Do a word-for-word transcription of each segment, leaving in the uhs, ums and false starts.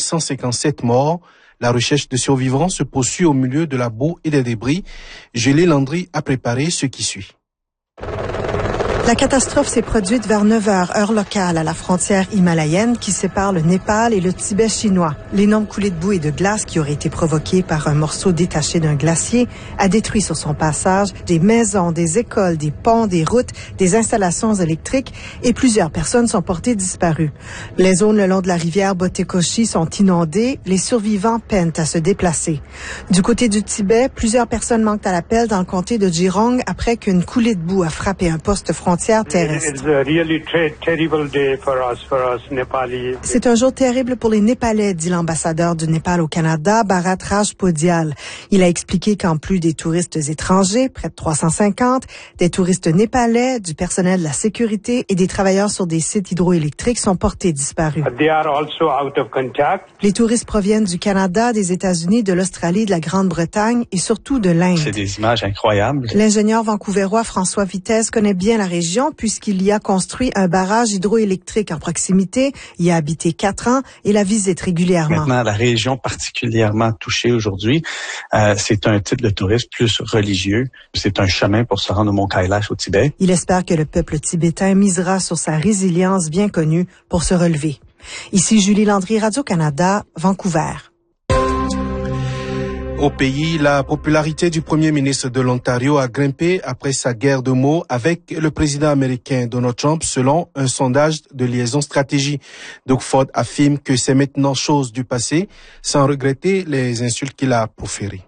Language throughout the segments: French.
cent cinquante-sept morts. La recherche de survivants se poursuit au milieu de la boue et des débris. Julie Landry a préparé ce qui suit. La catastrophe s'est produite vers neuf heures, heure locale, à la frontière himalayenne qui sépare le Népal et le Tibet chinois. L'énorme coulée de boue et de glace qui aurait été provoquée par un morceau détaché d'un glacier a détruit sur son passage des maisons, des écoles, des ponts, des routes, des installations électriques et plusieurs personnes sont portées disparues. Les zones le long de la rivière Botekoshi sont inondées. Les survivants peinent à se déplacer. Du côté du Tibet, plusieurs personnes manquent à l'appel dans le comté de Jirong après qu'une coulée de boue a frappé un poste frontière terrestre. C'est un jour terrible pour les Népalais, dit l'ambassadeur du Népal au Canada, Bharat Raj Podial. Il a expliqué qu'en plus des touristes étrangers, près de trois cent cinquante, des touristes népalais, du personnel de la sécurité et des travailleurs sur des sites hydroélectriques sont portés disparus. Les touristes proviennent du Canada, des États-Unis, de l'Australie, de la Grande-Bretagne et surtout de l'Inde. C'est des images incroyables. L'ingénieur vancouverois François Vitesse connaît bien la région puisqu'il y a construit un barrage hydroélectrique en proximité, y a habité quatre ans et la visite régulièrement. Maintenant, la région particulièrement touchée aujourd'hui, euh, c'est un type de tourisme plus religieux. C'est un chemin pour se rendre au Mont Kailash au Tibet. Il espère que le peuple tibétain misera sur sa résilience bien connue pour se relever. Ici Julie Landry, Radio-Canada, Vancouver. Au pays, la popularité du premier ministre de l'Ontario a grimpé après sa guerre de mots avec le président américain Donald Trump, selon un sondage de Liaison Stratégie. Doug Ford affirme que c'est maintenant chose du passé, sans regretter les insultes qu'il a proférées.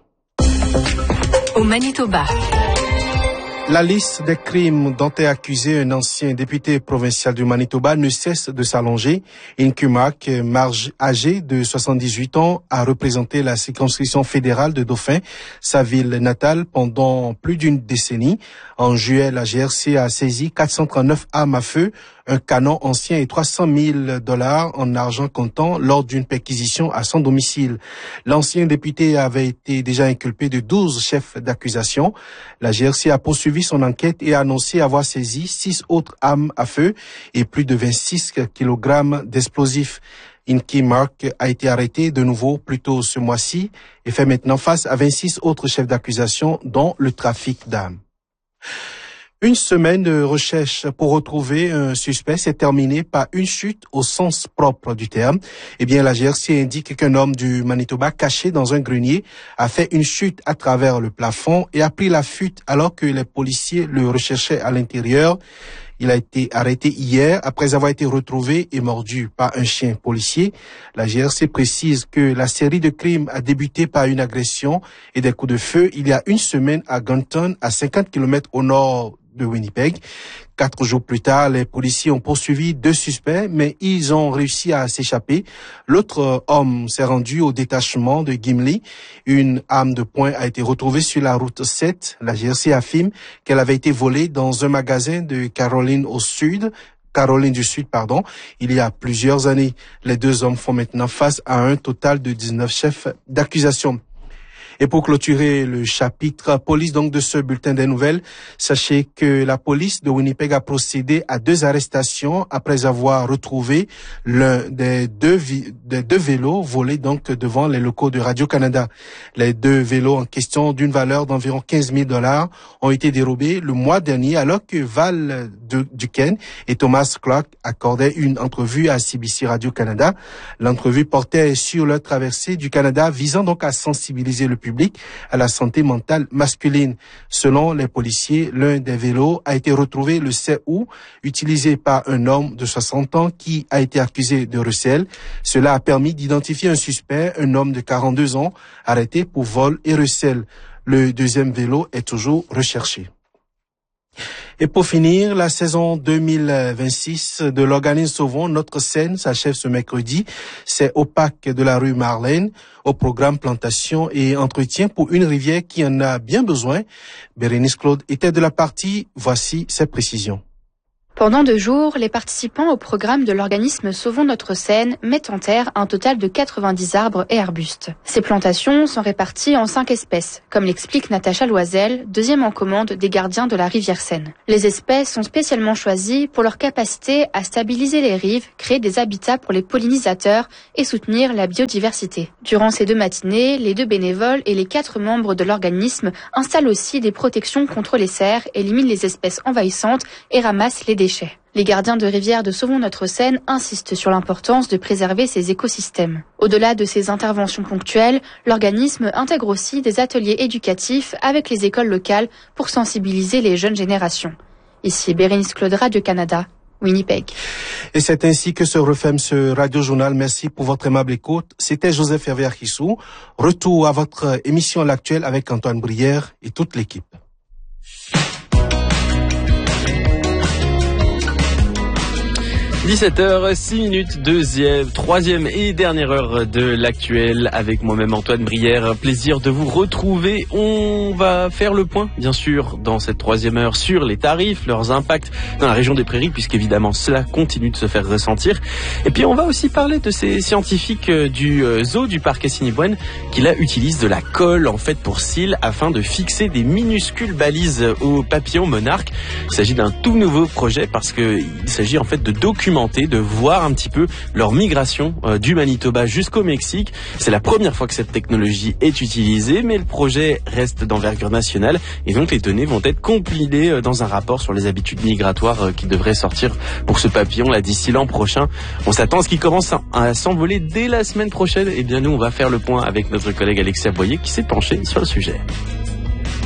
Au Manitoba. La liste des crimes dont est accusé un ancien député provincial du Manitoba ne cesse de s'allonger. Incumac, âgé de soixante-dix-huit ans, a représenté la circonscription fédérale de Dauphin, sa ville natale, pendant plus d'une décennie. En juillet, la G R C a saisi quatre cent trente-neuf armes à feu, un canon ancien et trois cent mille dollars en argent comptant lors d'une perquisition à son domicile. L'ancien député avait été déjà inculpé de douze chefs d'accusation. La G R C a poursuivi son enquête et a annoncé avoir saisi six autres armes à feu et plus de vingt-six kilogrammes d'explosifs. Inky Mark a été arrêté de nouveau plus tôt ce mois-ci et fait maintenant face à vingt-six autres chefs d'accusation, dont le trafic d'armes. Une semaine de recherche pour retrouver un suspect s'est terminée par une chute au sens propre du terme. Eh bien, la G R C indique qu'un homme du Manitoba caché dans un grenier a fait une chute à travers le plafond et a pris la fuite alors que les policiers le recherchaient à l'intérieur. Il a été arrêté hier après avoir été retrouvé et mordu par un chien policier. La G R C précise que la série de crimes a débuté par une agression et des coups de feu il y a une semaine à Gunton, à cinquante kilomètres au nord de Winnipeg. Quatre jours plus tard, les policiers ont poursuivi deux suspects, mais ils ont réussi à s'échapper. L'autre homme s'est rendu au détachement de Gimli. Une arme de poing a été retrouvée sur la route sept. La G R C affirme qu'elle avait été volée dans un magasin de Caroline au Sud, Caroline du Sud, pardon, il y a plusieurs années. Les deux hommes font maintenant face à un total de dix-neuf chefs d'accusation. Et pour clôturer le chapitre police donc de ce bulletin des nouvelles, sachez que la police de Winnipeg a procédé à deux arrestations après avoir retrouvé l'un des deux, des deux vélos volés donc devant les locaux de Radio-Canada. Les deux vélos en question d'une valeur d'environ quinze mille dollars ont été dérobés le mois dernier alors que Val Duquesne et Thomas Clark accordaient une entrevue à C B C Radio-Canada. L'entrevue portait sur leur traversée du Canada visant donc à sensibiliser le public à la santé mentale masculine. Selon les policiers, l'un des vélos a été retrouvé le sept août, utilisé par un homme de soixante ans qui a été accusé de recel. Cela a permis d'identifier un suspect, un homme de quarante-deux ans, arrêté pour vol et recel. Le deuxième vélo est toujours recherché. Et pour finir, la saison deux mille vingt-six de l'organisme Sauvons notre scène s'achève ce mercredi. C'est au parc de la rue Marlène, au programme plantation et entretien pour une rivière qui en a bien besoin. Bérénice Claude était de la partie. Voici ses précisions. Pendant deux jours, les participants au programme de l'organisme Sauvons notre Seine mettent en terre un total de quatre-vingt-dix arbres et arbustes. Ces plantations sont réparties en cinq espèces, comme l'explique Natacha Loisel, deuxième en commande des gardiens de la rivière Seine. Les espèces sont spécialement choisies pour leur capacité à stabiliser les rives, créer des habitats pour les pollinisateurs et soutenir la biodiversité. Durant ces deux matinées, les deux bénévoles et les quatre membres de l'organisme installent aussi des protections contre les cerfs, éliminent les espèces envahissantes et ramassent les déchets. Les gardiens de rivière de Sauvons notre Seine insistent sur l'importance de préserver ces écosystèmes. Au-delà de ces interventions ponctuelles, l'organisme intègre aussi des ateliers éducatifs avec les écoles locales pour sensibiliser les jeunes générations. Ici Bérénice Claude, Radio-Canada, Winnipeg. Et c'est ainsi que se referme ce radio-journal. Merci pour votre aimable écoute. C'était Joseph Hervé Archissou. Retour à votre émission L'Actuel avec Antoine Brière et toute l'équipe. dix-sept heures six minutes, deuxième, troisième et dernière heure de l'actuel avec moi-même Antoine Brière. Plaisir de vous retrouver. On va faire le point, bien sûr, dans cette troisième heure sur les tarifs, leurs impacts dans la région des Prairies, puisqu'évidemment cela continue de se faire ressentir. Et puis on va aussi parler de ces scientifiques du zoo du parc Assiniboine qui là utilisent de la colle en fait pour cils afin de fixer des minuscules balises aux papillons monarques. Il s'agit d'un tout nouveau projet parce que il s'agit en fait de documenter, de voir un petit peu leur migration euh, du Manitoba jusqu'au Mexique. C'est la première fois que cette technologie est utilisée, mais le projet reste d'envergure nationale et donc les données vont être compilées euh, dans un rapport sur les habitudes migratoires euh, qui devrait sortir pour ce papillon là d'ici l'an prochain. On s'attend à ce qu'il commence à, à s'envoler dès la semaine prochaine. Et bien nous, on va faire le point avec notre collègue Alexia Boyer qui s'est penché sur le sujet.